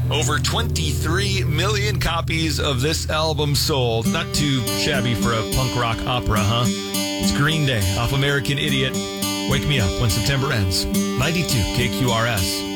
Over 23 million copies of this album sold. Not too shabby for a punk rock opera, huh? It's Green Day off American Idiot. Wake Me Up When September Ends. 92 KQRS.